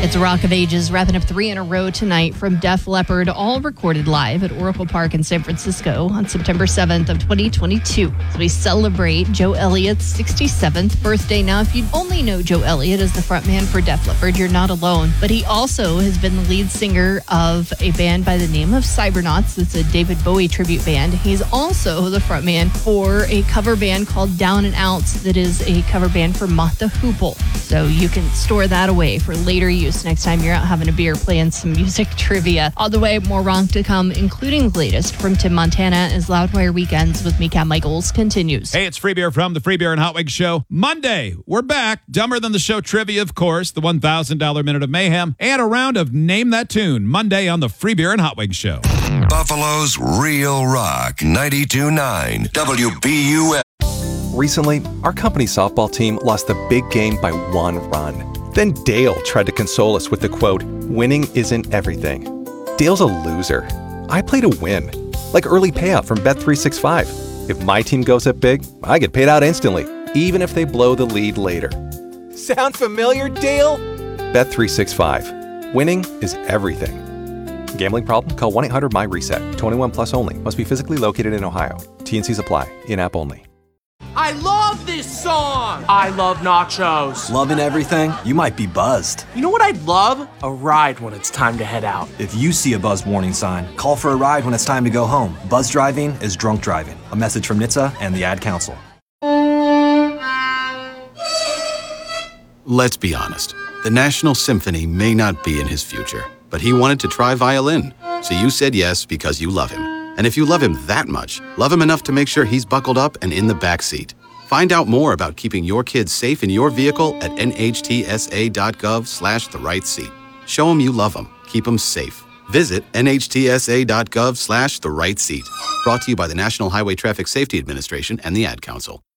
It's Rock of Ages, wrapping up 3 in a row tonight from Def Leppard, all recorded live at Oracle Park in San Francisco on September 7th of 2022. So we celebrate Joe Elliott's 67th birthday. Now, if you only know Joe Elliott as the frontman for Def Leppard, you're not alone. But he also has been the lead singer of a band by the name of Cybernauts. It's a David Bowie tribute band. He's also the frontman for a cover band called Down and Out that is a cover band for Mott the Hoople. So you can store that away for later use next time you're out having a beer playing some music trivia. All the way, more rock to come, including the latest from Tim Montana as Loudwire Weekends with me, Kat Michaels, continues. Hey, it's Free Beer from the Free Beer and Hot Wings Show. Monday, we're back. Dumber Than the Show trivia, of course, the $1,000 Minute of Mayhem, and a round of Name That Tune, Monday on the Free Beer and Hot Wings Show. Buffalo's Real Rock, 92.9 WBUF. Recently, our company softball team lost the big game by 1 run. Then Dale tried to console us with the quote, "Winning isn't everything." Dale's a loser. I play to win, like early payout from Bet365. If my team goes up big, I get paid out instantly, even if they blow the lead later. Sound familiar, Dale? Bet365. Winning is everything. Gambling problem? Call 1-800-MY-RESET. 21 plus only. Must be physically located in Ohio. T&Cs apply. In-app only. I love this song! I love nachos. Loving everything? You might be buzzed. You know what I'd love? A ride when it's time to head out. If you see a buzz warning sign, call for a ride when it's time to go home. Buzz driving is drunk driving. A message from NHTSA and the Ad Council. Let's be honest. The National Symphony may not be in his future, but he wanted to try violin. So you said yes because you love him. And if you love him that much, love him enough to make sure he's buckled up and in the back seat. Find out more about keeping your kids safe in your vehicle at nhtsa.gov/the-right-seat. Show him you love him. Keep him safe. Visit nhtsa.gov/the-right-seat. Brought to you by the National Highway Traffic Safety Administration and the Ad Council.